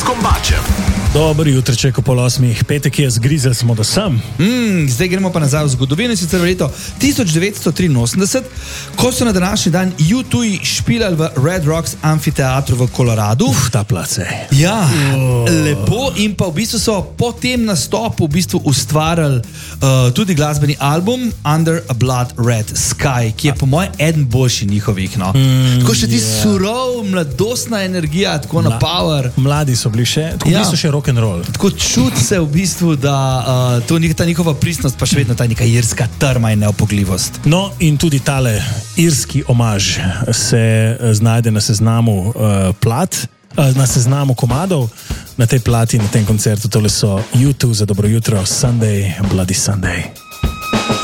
Vaškom Bačem. Dobro jutreček o 7:30, petek je, zgrizeli smo do sem. Zdaj gremo pa nazaj v zgodovino, sicer v leto 1983, ko so na današnji dan U2 špilali v Red Rocks amfiteatru v Koloradu. Ta place. Ja, lepo, in pa v bistvu so po tem nastopu v bistvu ustvarili tudi glasbeni album Under a Blood Red Sky, ki je po mojem eden boljši njihovih. No. Tako še ti surov, mladostna energija, tako na power. Mladi so bili še, tako niso še rock'n'roll. Tako čuti se v bistvu, da ta njihova pristnost pa še vedno ta neka irska trma in neopogljivost. No, in tudi tale irski omaž se znajde na seznamu na seznamu komadov, na tej plati, na tem koncertu. Tole so U2 za dobro jutro, Sunday, Bloody Sunday.